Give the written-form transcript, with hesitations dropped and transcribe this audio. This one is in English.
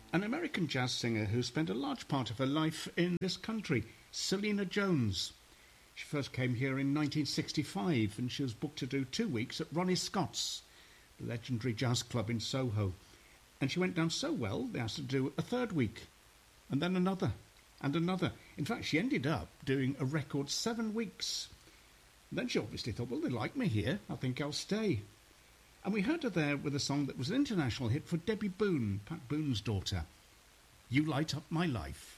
An American jazz singer who spent a large part of her life in this country, Selena Jones. She first came here in 1965 and she was booked to do 2 weeks at Ronnie Scott's, the legendary jazz club in Soho. And she went down so well they asked her to do a third week, and then another, and another. In fact, she ended up doing a record 7 weeks. And then she obviously thought, well, they like me here, I think I'll stay. And we heard her there with a song that was an international hit for Debbie Boone, Pat Boone's daughter, You Light Up My Life.